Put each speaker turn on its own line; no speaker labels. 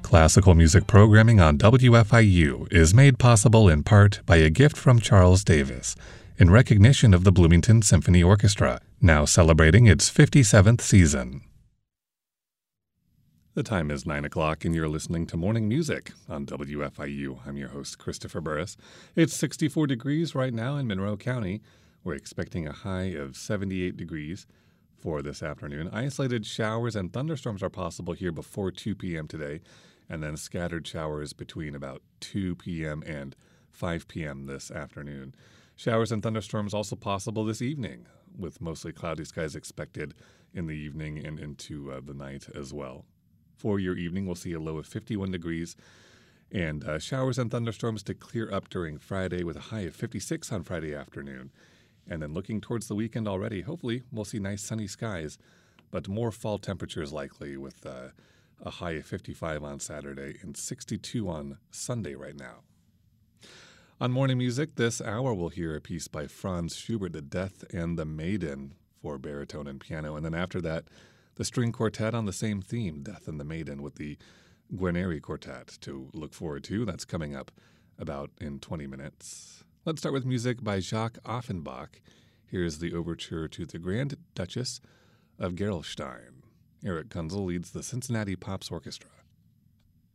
Classical music programming on WFIU is made possible in part by a gift from Charles Davis in recognition of the Bloomington Symphony Orchestra, now celebrating its 57th season. The time is 9 o'clock, and you're listening to Morning Music on WFIU. I'm your host, Christopher Burris. It's 64 degrees right now in Monroe County. We're expecting a high of 78 degrees for this afternoon. Isolated showers and thunderstorms are possible here before 2 p.m. today, and then scattered showers between about 2 p.m. and 5 p.m. this afternoon. Showers and thunderstorms also possible this evening, with mostly cloudy skies expected in the evening and into the night as well. For your evening, we'll see a low of 51 degrees, and showers and thunderstorms to clear up during Friday with a high of 56 on Friday afternoon. And then looking towards the weekend already, hopefully we'll see nice sunny skies, but more fall temperatures likely with a high of 55 on Saturday and 62 on Sunday right now. On Morning Music this hour, we'll hear a piece by Franz Schubert, The Death and the Maiden, for baritone and piano. And then after that, the string quartet on the same theme, Death and the Maiden, with the Guarneri Quartet to look forward to. That's coming up about in 20 minutes. Let's start with music by Jacques Offenbach. Here's the overture to the Grand Duchess of Gerolstein. Eric Kunzel leads the Cincinnati Pops Orchestra.